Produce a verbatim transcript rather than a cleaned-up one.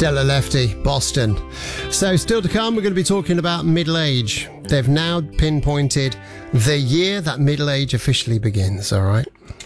Stella Lefty, Boston. So still to come, we're going to be talking about middle age. They've now pinpointed the year that middle age officially begins, all right?